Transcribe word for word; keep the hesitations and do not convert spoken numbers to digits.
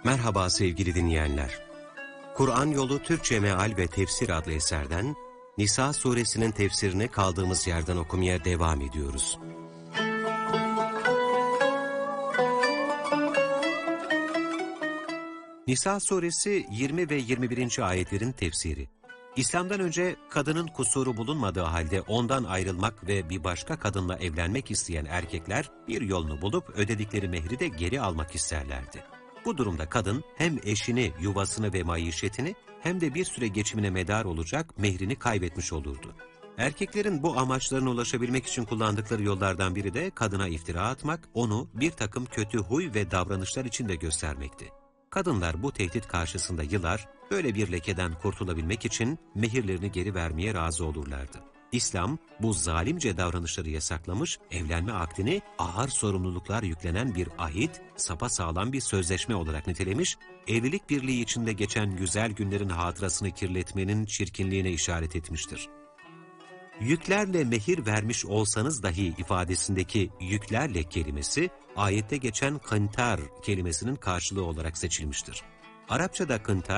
Merhaba sevgili dinleyenler. Kur'an Yolu Türkçe Meal ve Tefsir adlı eserden Nisa suresinin tefsirini kaldığımız yerden okumaya devam ediyoruz. Nisa suresi yirmi ve yirmi birinci ayetlerin tefsiri. İslam'dan önce kadının kusuru bulunmadığı halde ondan ayrılmak ve bir başka kadınla evlenmek isteyen erkekler bir yolunu bulup ödedikleri mehri de geri almak isterlerdi. Bu durumda kadın hem eşini, yuvasını ve maişetini hem de bir süre geçimine medar olacak mehrini kaybetmiş olurdu. Erkeklerin bu amaçlarına ulaşabilmek için kullandıkları yollardan biri de kadına iftira atmak, onu bir takım kötü huy ve davranışlar içinde göstermekti. Kadınlar bu tehdit karşısında yılar, böyle bir lekeden kurtulabilmek için mehirlerini geri vermeye razı olurlardı. İslam, bu zalimce davranışları yasaklamış, evlenme akdini ağır sorumluluklar yüklenen bir ahit, sapasağlam bir sözleşme olarak nitelemiş, evlilik birliği içinde geçen güzel günlerin hatırasını kirletmenin çirkinliğine işaret etmiştir. Yüklerle mehir vermiş olsanız dahi ifadesindeki yüklerle kelimesi, ayette geçen kıntar kelimesinin karşılığı olarak seçilmiştir. Arapçada kıntar,